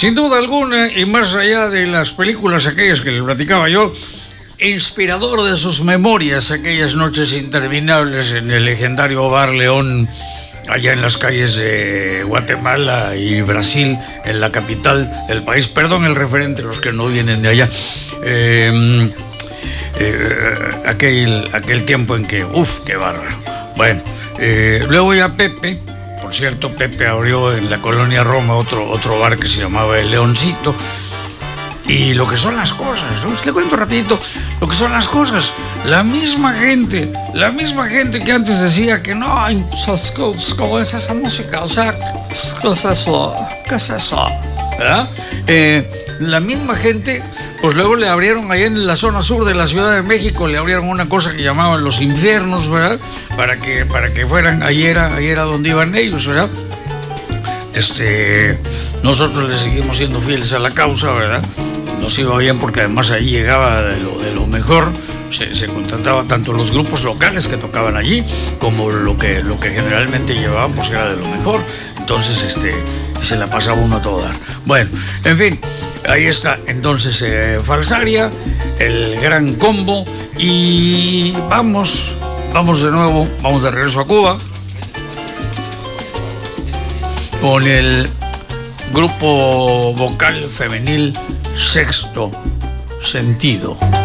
Sin duda alguna, y más allá de las películas aquellas que le platicaba yo, inspirador de sus memorias, aquellas noches interminables en el legendario Bar León, allá en las calles de Guatemala y Brasil, en la capital del país. Perdón el referente, los que no vienen de allá. Aquel tiempo en que, qué bárbaro. Bueno, luego ya Pepe, por cierto, Pepe abrió en la colonia Roma otro bar que se llamaba El Leoncito. Y lo que son las cosas, ¿no? Le cuento rapidito lo que son las cosas. La misma gente que antes decía que no, ¿cómo es esa música? O sea, ¿qué es eso? ¿Qué es eso? ¿Verdad? La misma gente, pues luego le abrieron ahí en la zona sur de la Ciudad de México, le abrieron una cosa que llamaban los infiernos, ¿verdad? Para que fueran, ahí era donde iban ellos, ¿verdad? Nosotros le seguimos siendo fieles a la causa, ¿verdad? Nos iba bien porque además ahí llegaba de lo mejor. Se contrataba tanto los grupos locales que tocaban allí como lo que generalmente llevaban, pues era de lo mejor. Entonces se la pasaba uno a todo dar. Bueno, en fin, ahí está entonces Falsaria, el gran combo. Y vamos de nuevo, vamos de regreso a Cuba con el grupo vocal femenil Sexto Sentido.